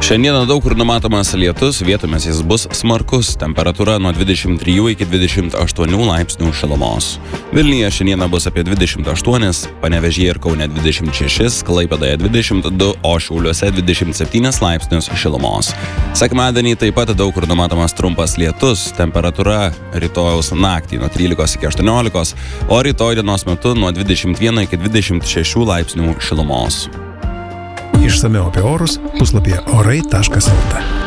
Šiandieną daug kur numatomas lietus, vietomis jis bus smarkus, temperatūra nuo 23 iki 28 laipsnių šilumos. Vilniuje šiandieną bus apie 28, Panevėžyje ir Kaune 26, Klaipėdoje 22, o Šiauliuose 27 laipsnius šilumos. Sekmadienį taip pat daug kur numatomas trumpas lietus, temperatūra rytojaus naktį nuo 13 iki 18, o rytoj dienos metu nuo 21 iki 26 laipsnių šilumos. Išsamiau apie orus puslapyje orai.lt.